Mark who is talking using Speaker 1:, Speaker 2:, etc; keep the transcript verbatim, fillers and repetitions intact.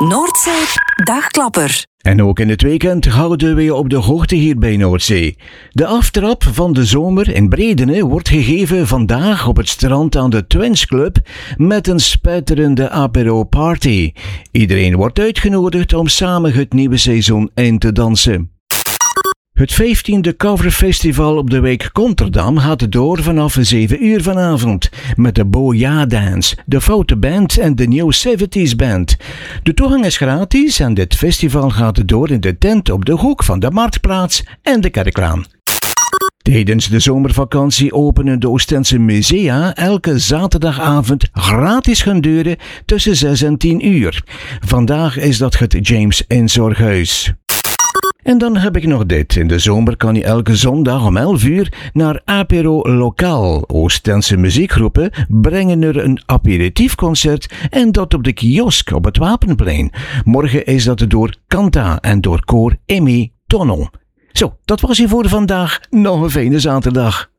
Speaker 1: Noordzee Dagklapper.
Speaker 2: En ook in het weekend houden we je op de hoogte hier bij Noordzee. De aftrap van de zomer in Bredene wordt gegeven vandaag op het strand aan de Twins Club met een spetterende apero party. Iedereen wordt uitgenodigd om samen het nieuwe seizoen in te dansen. Het vijftiende coverfestival op de wijk Konterdam gaat door vanaf zeven uur vanavond met de Boja Dance, de Foute Band en de New zeventig Band. De toegang is gratis en dit festival gaat door in de tent op de hoek van de Marktplaats en de Kerklaan. Tijdens de zomervakantie openen de Oostense musea elke zaterdagavond gratis hun deuren tussen zes en tien uur. Vandaag is dat het James Inzorghuis. En dan heb ik nog dit. In de zomer kan je elke zondag om elf uur naar Apero Lokaal. Oostense muziekgroepen brengen er een aperitiefconcert en dat op de kiosk op het Wapenplein. Morgen is dat door Kanta en door koor Emmy Tonnon. Zo, dat was hier voor vandaag. Nog een fijne zaterdag.